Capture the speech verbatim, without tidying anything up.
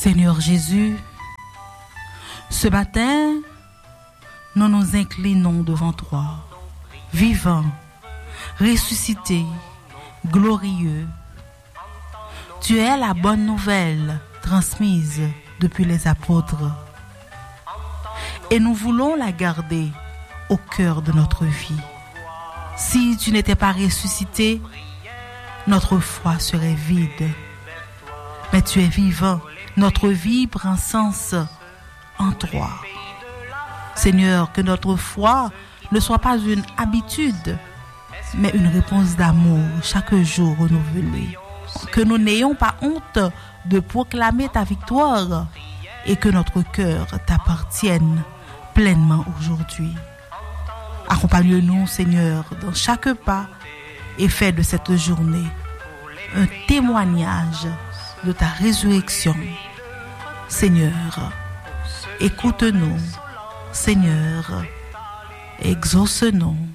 Seigneur Jésus, ce matin, nous nous inclinons devant toi, vivant, ressuscité, glorieux. Tu es la bonne nouvelle transmise depuis les apôtres. Et nous voulons la garder au cœur de notre vie. Si tu n'étais pas ressuscité, notre foi serait vide. Mais tu es vivant. Notre vie prend sens en toi. Seigneur, que notre foi ne soit pas une habitude, mais une réponse d'amour chaque jour renouvelée. Que nous n'ayons pas honte de proclamer ta victoire et que notre cœur t'appartienne pleinement aujourd'hui. Accompagne-nous, Seigneur, dans chaque pas et fais de cette journée un témoignage de ta résurrection. Seigneur, écoute-nous. Seigneur, exauce-nous.